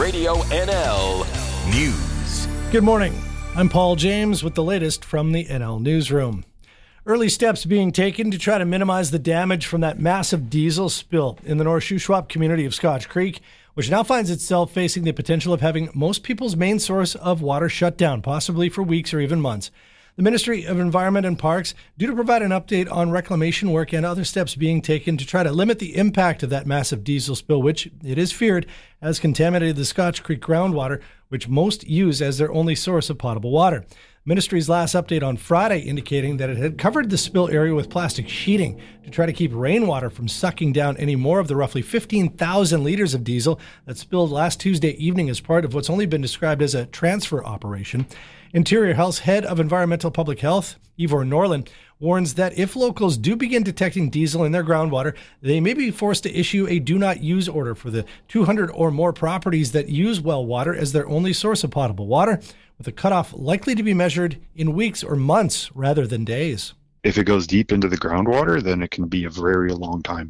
Radio NL News. Good morning. I'm Paul James with the latest from the NL Newsroom. Early steps being taken to try to minimize the damage from that massive diesel spill in the North Shuswap community of Scotch Creek, which now finds itself facing the potential of having most people's main source of water shut down, possibly for weeks or even months. The Ministry of Environment and Parks due to provide an update on reclamation work and other steps being taken to try to limit the impact of that massive diesel spill, which it is feared has contaminated the Scotch Creek groundwater, which most use as their only source of potable water. Ministry's last update on Friday indicating that it had covered the spill area with plastic sheeting to try to keep rainwater from sucking down any more of the roughly 15,000 liters of diesel that spilled last Tuesday evening as part of what's only been described as a transfer operation. Interior Health's head of environmental public health, Ivor Norland, warns that if locals do begin detecting diesel in their groundwater, they may be forced to issue a do not use order for the 200 or more properties that use well water as their only source of potable water, with a cutoff likely to be measured in weeks or months rather than days. If it goes deep into the groundwater, then it can be a very long time.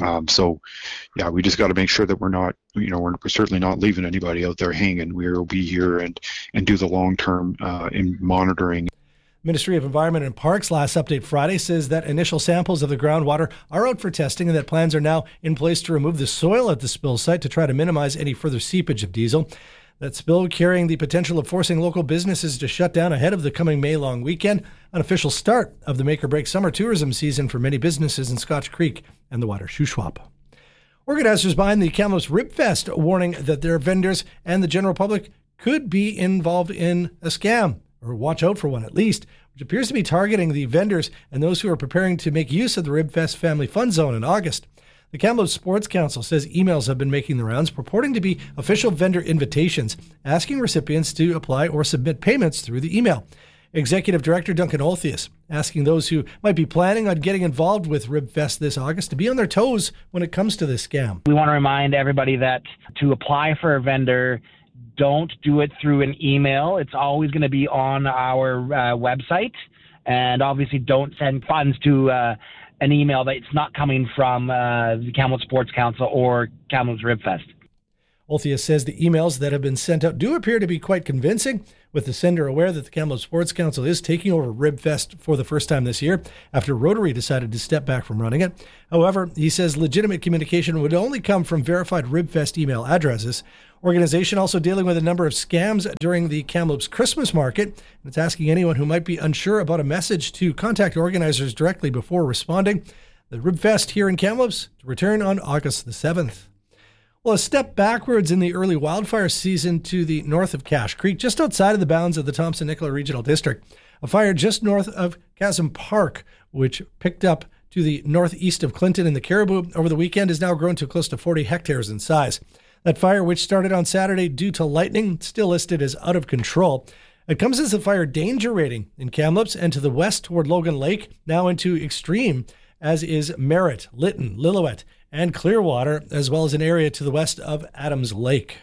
We just got to make sure that we're not, we're certainly not leaving anybody out there hanging. We'll be here and do the long-term in monitoring. Ministry of Environment and Parks last update Friday says that initial samples of the groundwater are out for testing and that plans are now in place to remove the soil at the spill site to try to minimize any further seepage of diesel. That spill carrying the potential of forcing local businesses to shut down ahead of the coming May long weekend, an official start of the make or break summer tourism season for many businesses in Scotch Creek and the wider Shuswap. Organizers behind the Kamloops Rib Fest warning that their vendors and the general public could be involved in a scam, or watch out for one at least, which appears to be targeting the vendors and those who are preparing to make use of the Rib Fest Family Fun Zone in August. The Kamloops Sports Council says emails have been making the rounds purporting to be official vendor invitations, asking recipients to apply or submit payments through the email. Executive Director Duncan Olthius asking those who might be planning on getting involved with Rib Fest this August to be on their toes when it comes to this scam. We want to remind everybody that to apply for a vendor, don't do it through an email. It's always going to be on our website. And obviously don't send funds to an email that's not coming from the Kamloops Sports Council or Kamloops Rib Fest. Olthius says the emails that have been sent out do appear to be quite convincing, with the sender aware that the Kamloops Sports Council is taking over Rib Fest for the first time this year after Rotary decided to step back from running it. However, he says legitimate communication would only come from verified Rib Fest email addresses. Organization also dealing with a number of scams during the Kamloops Christmas market. It's asking anyone who might be unsure about a message to contact organizers directly before responding. The Rib Fest here in Kamloops to return on August the 7th. Well, a step backwards in the early wildfire season to the north of Cache Creek, just outside of the bounds of the Thompson-Nicola Regional District. A fire just north of Chasm Park, which picked up to the northeast of Clinton in the Caribou over the weekend, has now grown to close to 40 hectares in size. That fire, which started on Saturday due to lightning, still listed as out of control. It comes as a fire danger rating in Kamloops and to the west toward Logan Lake, now into extreme, as is Merritt, Lytton, Lillooet, and Clearwater, as well as an area to the west of Adams Lake.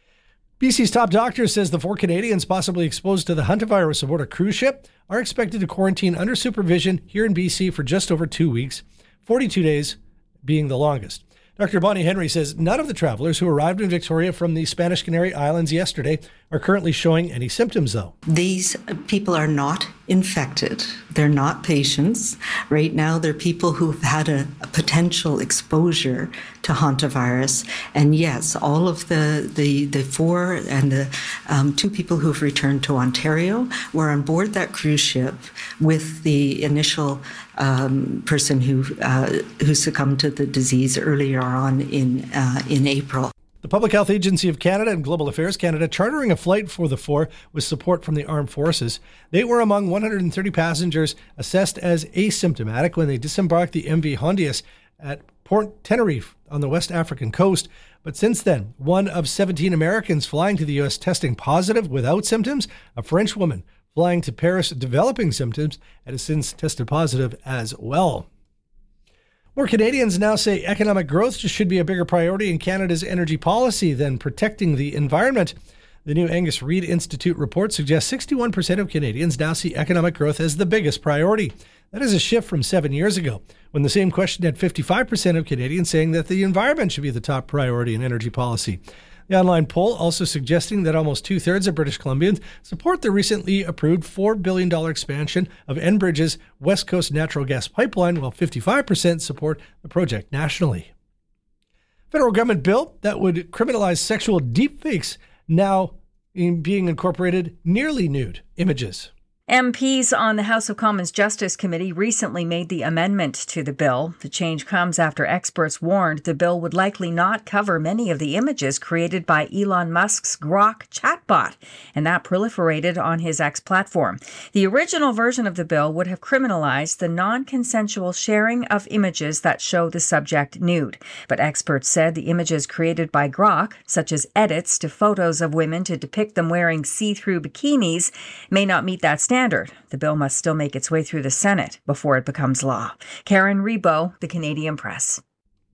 BC's top doctor says the 4 Canadians possibly exposed to the hantavirus aboard a cruise ship are expected to quarantine under supervision here in BC for just over 2 weeks, 42 days being the longest. Dr. Bonnie Henry says none of the travelers who arrived in Victoria from the Spanish Canary Islands yesterday are currently showing any symptoms, though. These people are not infected. They're not patients. Right now, they're people who've had a potential exposure to hantavirus. And yes, all of the 4 and the 2 people who've returned to Ontario were on board that cruise ship with the initial person who succumbed to the disease earlier on in April. The Public Health Agency of Canada and Global Affairs Canada chartering a flight for the 4 with support from the armed forces. They were among 130 passengers assessed as asymptomatic when they disembarked the MV Hondius at Port Tenerife on the West African coast. But since then, one of 17 Americans flying to the U.S. testing positive without symptoms, a French woman flying to Paris developing symptoms, and has since tested positive as well. More Canadians now say economic growth should be a bigger priority in Canada's energy policy than protecting the environment. The new Angus Reid Institute report suggests 61% of Canadians now see economic growth as the biggest priority. That is a shift from 7 years ago, when the same question had 55% of Canadians saying that the environment should be the top priority in energy policy. The online poll also suggesting that almost 2/3 of British Columbians support the recently approved $4 billion expansion of Enbridge's West Coast natural gas pipeline, while 55% support the project nationally. Federal government bill that would criminalize sexual deepfakes now being incorporated nearly nude images. MPs on the House of Commons Justice Committee recently made the amendment to the bill. The change comes after experts warned the bill would likely not cover many of the images created by Elon Musk's Grok chatbot, and that proliferated on his X platform. The original version of the bill would have criminalized the non-consensual sharing of images that show the subject nude. But experts said the images created by Grok, such as edits to photos of women to depict them wearing see-through bikinis, may not meet that standard. The bill must still make its way through the Senate before it becomes law. Karen Rebo, The Canadian Press.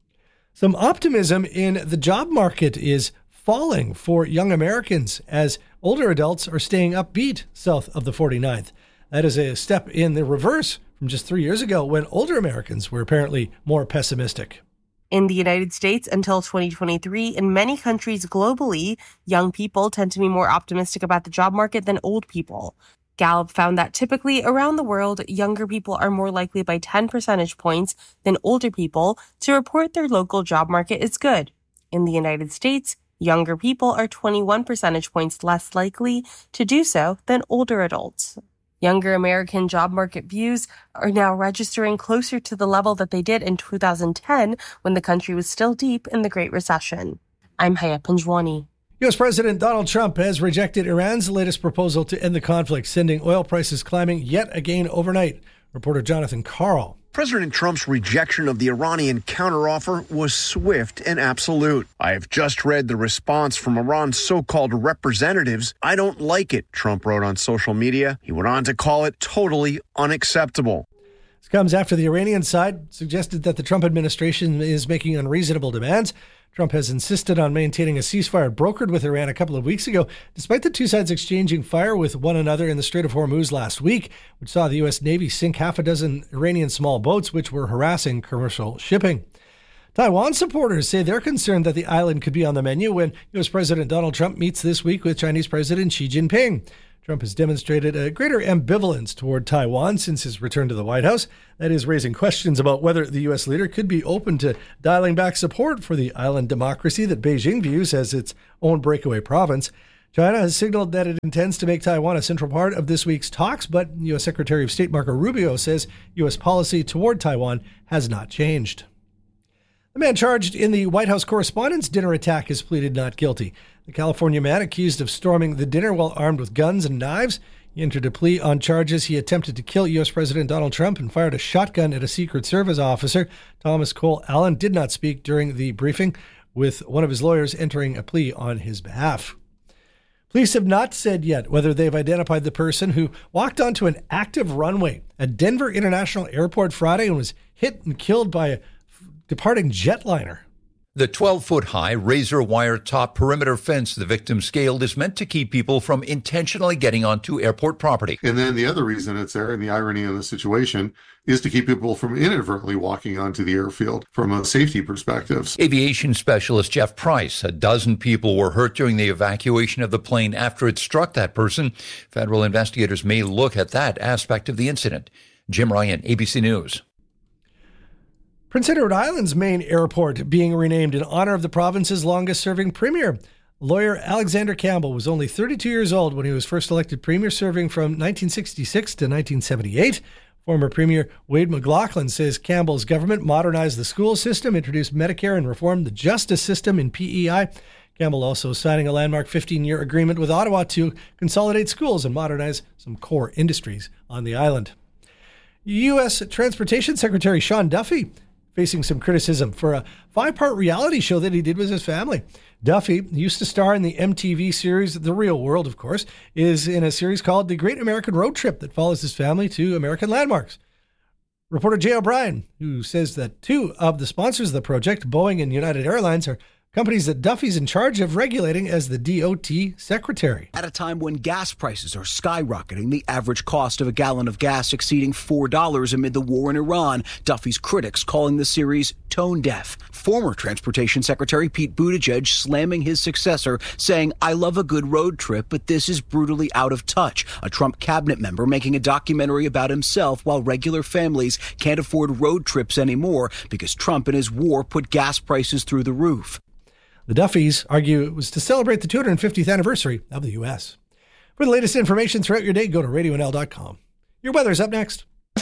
Some optimism in the job market is falling for young Americans as older adults are staying upbeat south of the 49th. That is a step in the reverse from just 3 years ago when older Americans were apparently more pessimistic. In the United States until 2023, in many countries globally, young people tend to be more optimistic about the job market than old people. Gallup found that typically around the world, younger people are more likely by 10 percentage points than older people to report their local job market is good. In the United States, younger people are 21 percentage points less likely to do so than older adults. Younger American job market views are now registering closer to the level that they did in 2010 when the country was still deep in the Great Recession. I'm Haya Panjwani. U.S. President Donald Trump has rejected Iran's latest proposal to end the conflict, sending oil prices climbing yet again overnight. Reporter Jonathan Carl. President Trump's rejection of the Iranian counteroffer was swift and absolute. I have just read the response from Iran's so-called representatives. I don't like it, Trump wrote on social media. He went on to call it totally unacceptable. This comes after the Iranian side suggested that the Trump administration is making unreasonable demands. Trump has insisted on maintaining a ceasefire brokered with Iran a couple of weeks ago, despite the two sides exchanging fire with one another in the Strait of Hormuz last week, which saw the U.S. Navy sink half a dozen Iranian small boats which were harassing commercial shipping. Taiwan supporters say they're concerned that the island could be on the menu when U.S. President Donald Trump meets this week with Chinese President Xi Jinping. Trump has demonstrated a greater ambivalence toward Taiwan since his return to the White House. That is raising questions about whether the U.S. leader could be open to dialing back support for the island democracy that Beijing views as its own breakaway province. China has signaled that it intends to make Taiwan a central part of this week's talks, but U.S. Secretary of State Marco Rubio says U.S. policy toward Taiwan has not changed. The man charged in the White House Correspondents' Dinner attack has pleaded not guilty. The California man accused of storming the dinner while armed with guns and knives. He entered a plea on charges he attempted to kill U.S. President Donald Trump and fired a shotgun at a Secret Service officer. Thomas Cole Allen did not speak during the briefing, with one of his lawyers entering a plea on his behalf. Police have not said yet whether they've identified the person who walked onto an active runway at Denver International Airport Friday and was hit and killed by a departing jetliner. The 12-foot-high razor-wire-top perimeter fence the victim scaled is meant to keep people from intentionally getting onto airport property. And then the other reason it's there, and the irony of the situation, is to keep people from inadvertently walking onto the airfield from a safety perspective. Aviation specialist Jeff Price, a dozen people were hurt during the evacuation of the plane after it struck that person. Federal investigators may look at that aspect of the incident. Jim Ryan, ABC News. Prince Edward Island's main airport being renamed in honor of the province's longest-serving premier. Lawyer Alexander Campbell was only 32 years old when he was first elected premier, serving from 1966 to 1978. Former Premier Wade McLaughlin says Campbell's government modernized the school system, introduced Medicare, and reformed the justice system in PEI. Campbell also signing a landmark 15-year agreement with Ottawa to consolidate schools and modernize some core industries on the island. U.S. Transportation Secretary Sean Duffy facing some criticism for a 5-part reality show that he did with his family. Duffy used to star in the MTV series The Real World, of course, is in a series called The Great American Road Trip that follows his family to American landmarks. Reporter Jay O'Brien, who says that 2 of the sponsors of the project, Boeing and United Airlines, are companies that Duffy's in charge of regulating as the DOT secretary. At a time when gas prices are skyrocketing, the average cost of a gallon of gas exceeding $4 amid the war in Iran, Duffy's critics calling the series tone deaf. Former Transportation Secretary Pete Buttigieg slamming his successor, saying, "I love a good road trip, but this is brutally out of touch." A Trump cabinet member making a documentary about himself while regular families can't afford road trips anymore because Trump and his war put gas prices through the roof. The Duffys argue it was to celebrate the 250th anniversary of the U.S. For the latest information throughout your day, go to radionl.com. Your weather's up next.